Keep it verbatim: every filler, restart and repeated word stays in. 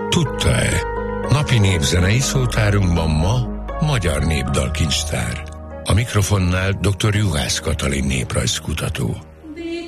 Tudta-e? Napi népzenei szótárunkban ma magyar népdalkincstár. A mikrofonnál dr. Juhász Katalin néprajzkutató.